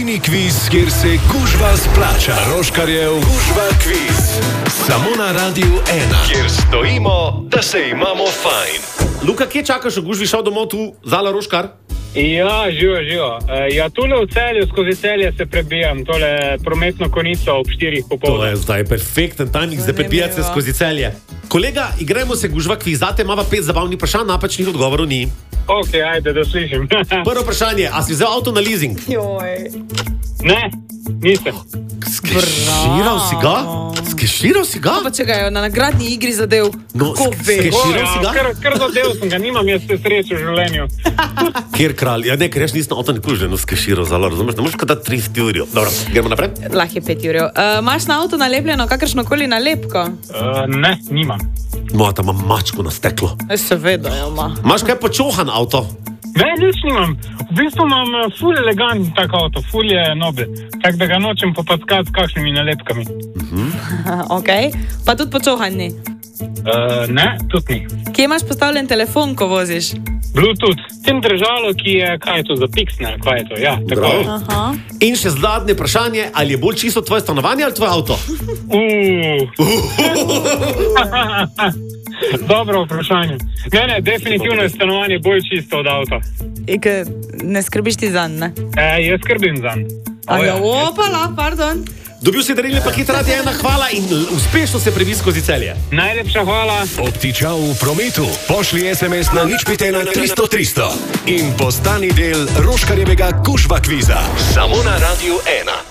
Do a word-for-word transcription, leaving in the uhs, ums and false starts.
Kviz, kjer se gužva splača. Roškarjev gužva kviz. Samo na Radiu ena, kjer stojimo, da se imamo fajn. Luka, kje čakaš v gužvi, šel domov tu, Zala Roškar? Ja, živo, živo. E, ja, tule v Celju, skozi Celje se prebijam, tole prometno konico ob štirih popoldne. To je zdaj perfekten timing za prebijati se skozi Celje. Kolega, igrajmo se gužva kviz, zate imava pet zabavnih vprašanj, napačnih odgovorov ni. Ok, ajde, da slišim. Prvo vprašanje, a si vzel avto na leasing? Joj. Ne, nisem. Skeširal si ga? Skeširal si ga? Pa če ga je na nagradni igri zadev. No, Ko ve. skeširal si ga? Kar, kar zadev sem ga, nimam jaz se sreče v življenju. Kjer kralj? Ja, ne, ker jaz nisem avto nikoli že skeširal, Zala, razumeš? Ne možeš kadati trideset jurjev. Dobro, gremo naprej. Lahko je pet jurjev. Uh, imaš na avto nalepljeno kakršnokoli nalepko? Uh, ne, nimam. Moja, tam ima mačko na steklo. Seveda, jo ima. Imaš kaj počohan avto? Ne, nič nimam. V bistvu imam uh, ful elegant tak avto, ful je nobel. Tak da ga nočem popackati s kakšnimi nalepkami. Ok. Pa tudi počohan ni. Uh, ne, tudi ni. Kje imaš postavljen telefon, ko voziš? Bluetooth. Tem držalo, ki je, kaj je to, za piksne, kaj je to, ja, tako je. Aha. In še zadnje vprašanje, ali je bolj čisto tvoje stanovanje ali tvoje avto? Dobro vprašanje. Ne, ne, definitivno je stanovanje bolj čisto od avta. Ike, ne skrbiš ti zanj, ne? E, jaz skrbim zanj. Aja, opala, pardon. Dobil si darilni paket Radia ena, hvala in uspešno se prebi skozi Celje. Najlepša hvala. Obtičal v prometu, pošli es em es na nič pet ena tristo tristo in postani del Roškarjevega gužva kviza. Samo na Radiu ena.